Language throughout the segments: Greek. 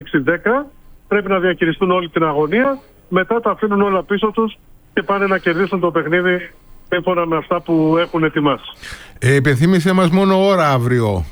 6-10, πρέπει να διαχειριστούν όλη την αγωνία, μετά τα αφήνουν όλα πίσω τους και πάνε να κερδίσουν το παιχνίδι σύμφωνα με αυτά που έχουν ετοιμάσει. Υπενθύμησέ μας μόνο ώρα αύριο.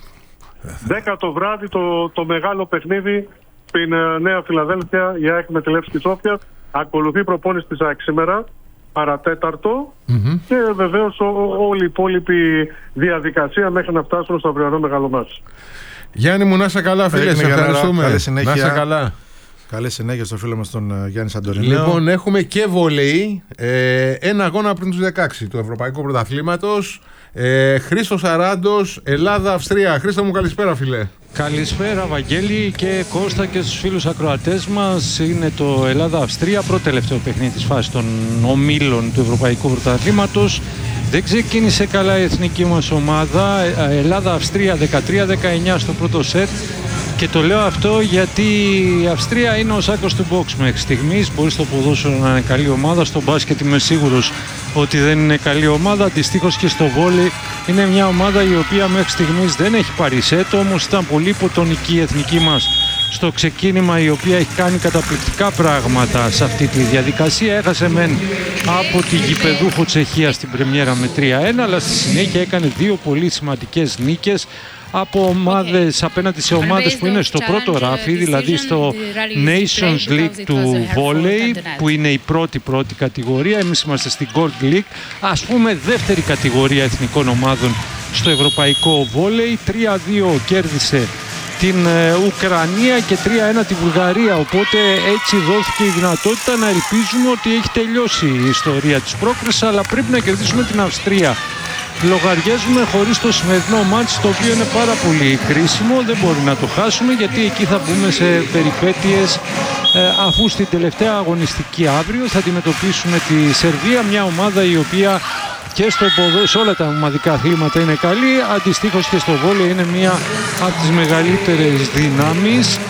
10 το βράδυ το μεγάλο παιχνίδι στην Νέα Φιλαδέλφια για ΑΕΚ Μετελεύσκη Σόφια. Ακολουθεί προπόνηση της ΑΕΚ σήμερα, παρατέταρτο, και βεβαίως όλη η υπόλοιπη διαδικασία μέχρι να φτάσουν στο αυριανό μεγάλο μάτς. Γιάννη μου, να είσαι καλά, φίλε, σε ευχαριστούμε. Καλή συνέχεια. Να είσαι καλά. Καλή συνέχεια στο φίλο μας τον Γιάννη Σαντορινέο. Λοιπόν, έχουμε και βολεϊ, ένα αγώνα πριν τους 16 του Ευρωπαϊκού Πρωταθλήματος. Χρήστος Αράντος, Ελλάδα-Αυστρία. Χρήστο μου, καλησπέρα, φίλε. Καλησπέρα, Βαγγέλη και Κώστα, και στους φίλους ακροατές μας. Είναι το Ελλάδα-Αυστρία, πρώτο τελευταίο παιχνίδι της φάσης των ομίλων του Ευρωπαϊκού Πρωταθλήματος. Δεν ξεκίνησε καλά η εθνική μας ομάδα. Ελλάδα-Αυστρία 13-19 στο πρώτο σετ. Και το λέω αυτό γιατί η Αυστρία είναι ο σάκος του box μέχρι στιγμής. Μπορεί στο ποδόσφαιρο να είναι καλή ομάδα, στο μπάσκετ είμαι σίγουρος ότι δεν είναι καλή ομάδα. Αντιστοίχως και στο βόλεϊ είναι μια ομάδα η οποία μέχρι στιγμής δεν έχει πάρει σετ, όμως ήταν πολύ υποτονική η εθνική μας στο ξεκίνημα, η οποία έχει κάνει καταπληκτικά πράγματα σε αυτή τη διαδικασία. Έχασε μεν από τη γηπεδούχο Τσεχία στην πρεμιέρα με 3-1, αλλά στη συνέχεια έκανε δύο πολύ σημαντικές νίκες από ομάδες, απέναντι σε ομάδες που είναι στο πρώτο ράφι, δηλαδή στο Nations League του Volley, που είναι η πρώτη κατηγορία. Εμείς είμαστε στην Gold League, ας πούμε δεύτερη κατηγορία εθνικών ομάδων στο ευρωπαϊκό Volley. 3-2 κέρδισε την Ουκρανία και 3-1 τη Βουλγαρία, οπότε έτσι δόθηκε η δυνατότητα να ελπίζουμε ότι έχει τελειώσει η ιστορία της πρόκρισης, αλλά πρέπει να κερδίσουμε την Αυστρία. Λογαριάζουμε χωρίς το σημερινό μάτς, το οποίο είναι πάρα πολύ κρίσιμο, δεν μπορεί να το χάσουμε, γιατί εκεί θα μπούμε σε περιπέτειες, αφού στην τελευταία αγωνιστική αύριο θα αντιμετωπίσουμε τη Σερβία, μια ομάδα η οποία και σε όλα τα ομαδικά αθλήματα είναι καλή, αντιστοίχως και στο βόλεϊ είναι μια από τις μεγαλύτερες δυνάμεις.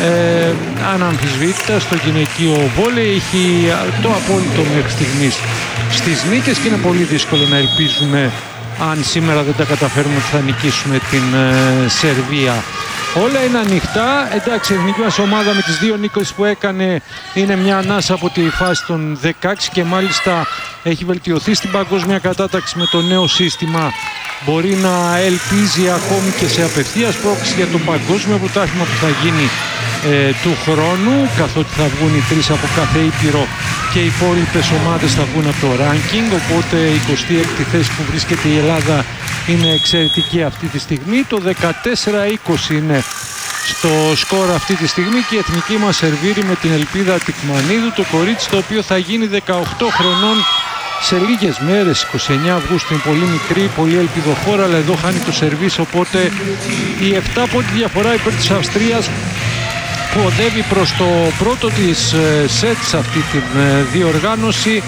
Αναμφισβήτητα στο γυναικείο βόλεϊ έχει το απόλυτο μέχρι στιγμής στις νίκες και είναι πολύ δύσκολο να ελπίζουμε, αν σήμερα δεν τα καταφέρουμε, ότι θα νικήσουμε την Σερβία. Όλα είναι ανοιχτά. Εντάξει, η εθνική μας ομάδα με τις δύο νίκες που έκανε είναι μια ανάσα από τη φάση των 16 και μάλιστα έχει βελτιωθεί στην παγκόσμια κατάταξη με το νέο σύστημα. Μπορεί να ελπίζει ακόμη και σε απευθείας πρόκληση για το παγκόσμιο πρωτάθλημα που θα γίνει του χρόνου, καθότι θα βγουν οι τρεις από κάθε ήπειρο και οι υπόλοιπες ομάδες θα βγουν από το ranking, οπότε η 26η θέση που βρίσκεται η Ελλάδα είναι εξαιρετική αυτή τη στιγμή. Το 14-20 είναι στο σκορ αυτή τη στιγμή και η εθνική μας σερβίρει με την Ελπίδα Τικμανίδου, το κορίτσι το οποίο θα γίνει 18 χρονών σε λίγες μέρες. 29 Αυγούστου, είναι πολύ μικρή, πολύ ελπιδοφόρα, αλλά εδώ χάνει το σερβίς, οπότε η 7 πόντι διαφορά υπέρ της Αυστρίας που οδεύει προς το πρώτο της σετ σε αυτή τη διοργάνωση,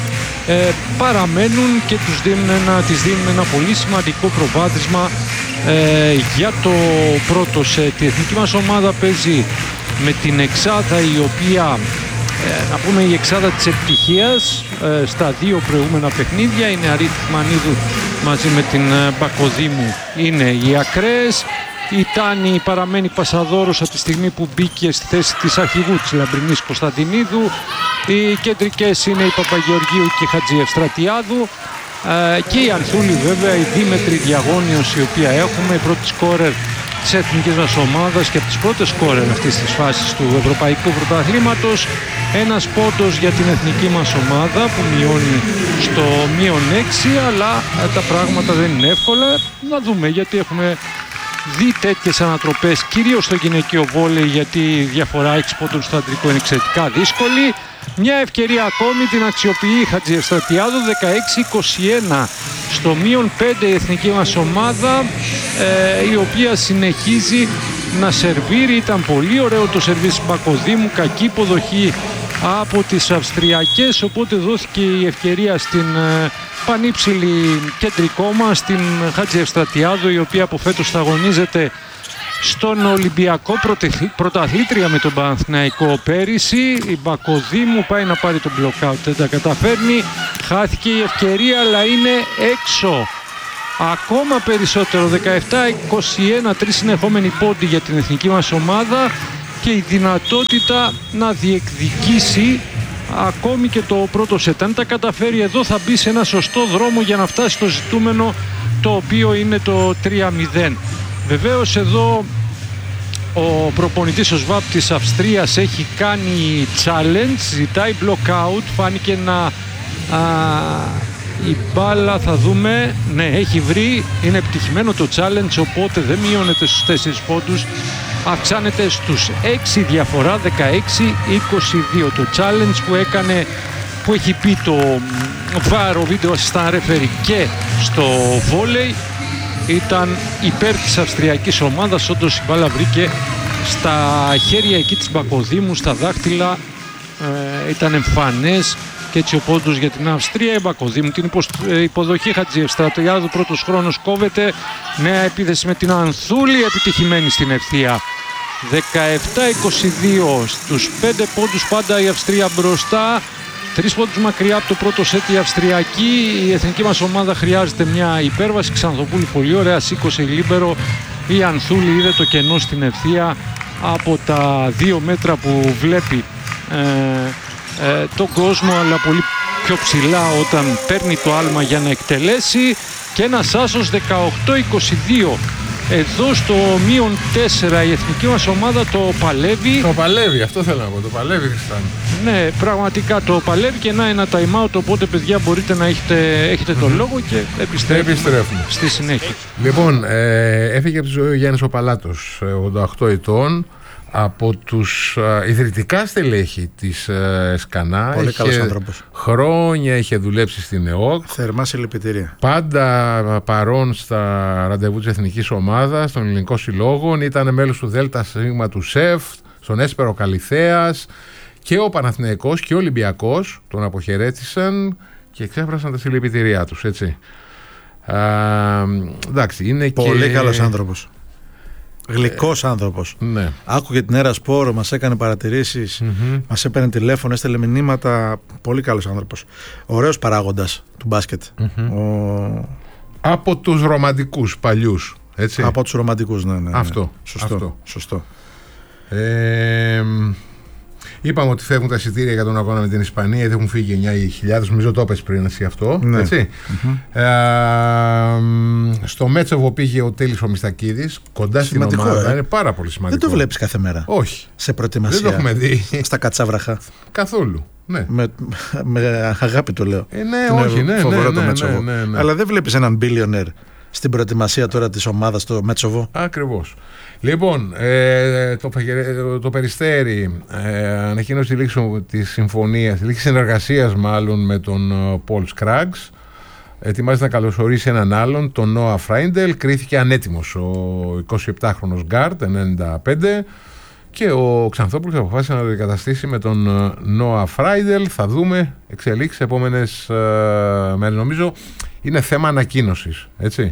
παραμένουν και της δίνουν ένα πολύ σημαντικό προβάδισμα για το πρώτο σετ. Η εθνική μας ομάδα παίζει με την εξάδα η οποία, να πούμε, η εξάδα της επιτυχίας στα δύο προηγούμενα παιχνίδια. Είναι Αρίτη Μανίδου μαζί με την Μπακοδήμου, είναι οι ακραίες. Η Τάνη παραμένει πασαδόρος από τη στιγμή που μπήκε στη θέση της αρχηγού της Λαμπρινής Κωνσταντινίδου. Οι κεντρικές είναι η Παπαγεωργίου και η Χατζιευστρατιάδου. Και η Ανθούλη βέβαια, η Δήμετρη Διαγώνιος, η οποία έχουμε, η πρώτη σκόρερ της εθνικής μας ομάδας και από τις πρώτες σκόρερ αυτής της φάσης του Ευρωπαϊκού Πρωταθλήματος. Ένας πόντος για την εθνική μας ομάδα που μειώνει στο -6, αλλά τα πράγματα δεν είναι εύκολα. Να δούμε, γιατί έχουμε δει τέτοιες ανατροπές κυρίως στο γυναικείο βόλεϊ, γιατί η διαφορά 6 πόντων στο αντρικό είναι εξαιρετικά δύσκολη. Μια ευκαιρία ακόμη την αξιοποιεί η Χατζιευστρατιάδου, 16-21 στο -5 η εθνική μας ομάδα, η οποία συνεχίζει να σερβίρει. Ήταν πολύ ωραίο το σερβίς Μπακοδήμου, κακή υποδοχή από τις Αυστριακές, οπότε δόθηκε η ευκαιρία στην πανύψηλη κεντρικό μας, την Χατζιευστρατιάδου, η οποία από φέτος θα αγωνίζεται στον Ολυμπιακό, πρωταθλήτρια με τον Παναθηναϊκό πέρυσι. Η Μπακοδήμου πάει να πάρει τον block out, δεν τα καταφέρνει, χάθηκε η ευκαιρία, αλλά είναι έξω. Ακόμα περισσότερο, 17-21, τρεις συνεχόμενοι πόντοι για την εθνική μας ομάδα. και η δυνατότητα να διεκδικήσει ακόμη και το πρώτο σετ. Αν τα καταφέρει εδώ θα μπει σε ένα σωστό δρόμο για να φτάσει στο ζητούμενο, το οποίο είναι το 3-0. Βεβαίως εδώ ο προπονητής ο ΣΒΑΠ της Αυστρίας έχει κάνει challenge, ζητάει blockout, φάνηκε να η μπάλα, θα δούμε, ναι, έχει βρει, είναι επιτυχημένο το challenge, οπότε δεν μειώνεται στους 4 πόντους, αυξάνεται στους 6 διαφορά, 16-22. Το challenge που έκανε, που έχει πει το VAR, ο Video Assistant Referee, και στο βόλεϊ ήταν υπέρ της αυστριακής ομάδας. Όντως η μπάλα βρήκε στα χέρια εκεί της Μπακοδήμου, στα δάχτυλα, ήταν εμφανές και έτσι ο πόντος για την Αυστρία. Η Μπακοδήμου την υποδοχή Χατζιευστρατιάδου, πρώτος χρόνος κόβεται, νέα επίθεση με την Ανθούλη, επιτυχημένη στην ευθεία. 17-22, στους 5 πόντους πάντα η Αυστρία μπροστά. 3 πόντους μακριά από το πρώτο σετ η Αυστριακή. Η εθνική μας ομάδα χρειάζεται μια υπέρβαση. Ξανθοπούλη πολύ ωραία, σήκωσε η λίμπερο. Η Ανθούλη είδε το κενό στην ευθεία από τα 2 μέτρα που βλέπει τον κόσμο, αλλά πολύ πιο ψηλά όταν παίρνει το άλμα για να εκτελέσει. Και ένας άσος 18-22. Εδώ στο μείον 4 η εθνική μας ομάδα το παλεύει. Το παλεύει, αυτό θέλω να πω, το παλεύει, Χριστάνη. Ναι, πραγματικά το παλεύει και να ένα time out, οπότε παιδιά μπορείτε να έχετε το λόγο και επιστρέφουμε στη συνέχεια. Λοιπόν, έφυγε από τη ζωή ο Γιάννης ο Παλάτος, 88 ετών, από τους ιδρυτικά στελέχη της ΣΚΑΝΑ. Πολύ καλός άνθρωπος. Χρόνια είχε δουλέψει στην ΕΟΚ. Θερμά συλληπιτήρια. Πάντα παρόν στα ραντεβού της εθνικής ομάδας, των ελληνικών συλλόγων. Ήταν μέλος του ΔΣ του ΣΕΦ, στον Έσπερο Καλιθέας, και ο Παναθηναϊκός και ο Ολυμπιακός τον αποχαιρέτησαν και εξέφρασαν τα συλληπιτήριά τους, έτσι. Εντάξει, είναι πολύ καλός άνθρωπος. Γλυκός άνθρωπος. Ναι. Άκουγε την Έρα Σπόρο, μας έκανε παρατηρήσεις, μας έπαιρνε τηλέφωνο, έστελε μηνύματα. Πολύ καλός άνθρωπος. Ωραίος παράγοντας του μπάσκετ. Από τους ρομαντικούς παλιούς, έτσι. Από τους ρομαντικούς, ναι. Αυτό. Σωστό. Είπαμε ότι φεύγουν τα εισιτήρια για τον αγώνα με την Ισπανία, ήδη έχουν φύγει 9.000, νομίζω το έπες πριν εσύ αυτό, ναι. Έτσι. Στο Μέτσοβο πήγε ο Τέλης ο Μιστακίδης, κοντά σημαντικό, στην ομάδα, είναι πάρα πολύ σημαντικό. Δεν το βλέπεις κάθε μέρα? Όχι. Σε προετοιμασία. Δεν το έχουμε δει. Στα κατσάβραχα. Καθόλου. Ναι. Με αγάπη το λέω. Ναι, όχι, ναι. Φοβερό το Μέτσοβο. Ναι. Αλλά δεν βλέπεις έναν billionaire στην προετοιμασία τώρα της ομάδας στο Μέτσοβο. Ακριβώς. Λοιπόν, το Περιστέρι ανακοίνωσε τη λήξη της συμφωνίας, τη λήξη συνεργασίας μάλλον με τον Πολ Σκράγκς. Ετοιμάζεται να καλωσορίσει έναν άλλον, τον Νόα Φράιντελ. Κρίθηκε ανέτοιμος ο 27χρονος γκάρντ, 95, και ο Ξανθόπουλος αποφάσισε να το αντικαταστήσει με τον Νόα Φράιντελ. Θα δούμε εξελίξεις επόμενες μέρες. Νομίζω είναι θέμα ανακοίνωσης, έτσι.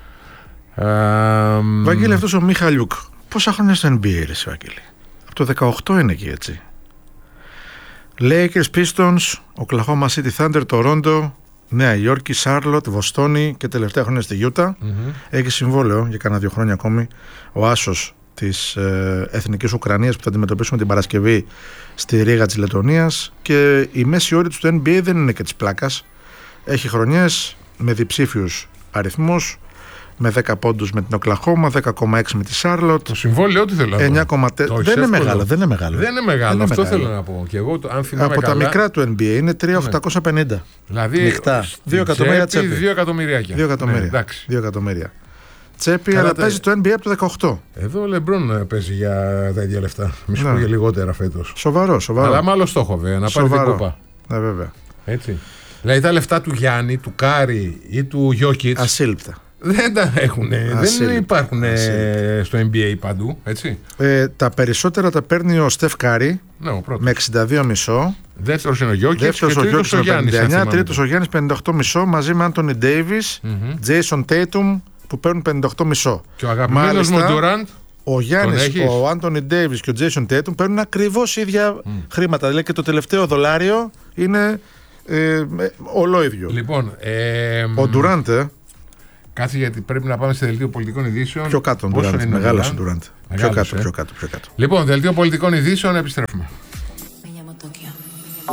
Βαγγέλη, αυτός ο Μιχαλιούκ πόσα χρόνια στο NBA, ρε Βαγγέλη? Από το 18 είναι εκεί, έτσι. Lakers, Pistons, Oklahoma City Thunder, Toronto, Νέα Υόρκη, Σάρλοτ, Βοστόνη και τελευταία χρόνια στη Γιούτα. Έχει συμβόλαιο για κάνα 2 χρόνια ακόμη ο άσος της Εθνικής Ουκρανίας που θα αντιμετωπίσουμε την Παρασκευή στη Ρήγα της Λετωνίας. Και η μέση όρη του NBA δεν είναι και της πλάκας. Έχει χρονιές με διψήφιους αριθμούς, με 10 πόντους με την Οκλαχώμα, 10,6 με τη Σάρλοτ. Το συμβόλαιο τι θέλω να πω? 9,4. Δεν είναι μεγάλο. Δεν είναι μεγάλο. Αυτό θέλω να πω. Και εγώ, αν θυμάμαι από καλά, τα μικρά του NBA είναι 3.850. Δηλαδή νυχτά. 2 εκατομμύρια τσέπη. 2 εκατομμυριάκια. 2 εκατομμύρια. Ναι, 2 εκατομμύρια. Τσέπη, αλλά παίζει το NBA από το 18. Εδώ ο Λεμπρόν παίζει για τα ίδια λεφτά. Μη σου πω για λιγότερα φέτος. Σοβαρό. Αλλά με άλλο στόχο, βέβαια, να πάρει την κούπα. Ναι, βέβαια. Έτσι. Δηλαδή τα λεφτά του Γιάννη, του Κάρι ή του Γιόκιτς ασύλληπτα. Δεν τα έχουν. Δεν υπάρχουν στο NBA παντού, έτσι. Τα περισσότερα τα παίρνει ο Στεφ Κάρι, με 62,5. Δεύτερος είναι ο Γιόκιτς και τρίτος ο Γιάννης. 59, τρίτος ο Γιάννης 58,5 μαζί με Άντονι Ντέιβις, Τζέισον Τέιτουμ που παίρνουν 58,5. Και ο αγαπημένος μου Ντουραντ. Ο Γιάννης, ο Άντονι Ντέιβις και ο Τζέισον Τέιτουμ παίρνουν ακριβώς ίδια χρήματα. Δηλαδή και το τελευταίο δολάριο είναι ολόιδιο. Λοιπόν, ο Ντουραντ. Κάτσε, γιατί πρέπει να πάμε σε δελτίο πολιτικών ειδήσεων. Πιο κάτω ο Ντουραντ. Μεγάλος ο Ντουραντ. Πιο κάτω. Λοιπόν, δελτίο πολιτικών ειδήσεων, επιστρέφουμε.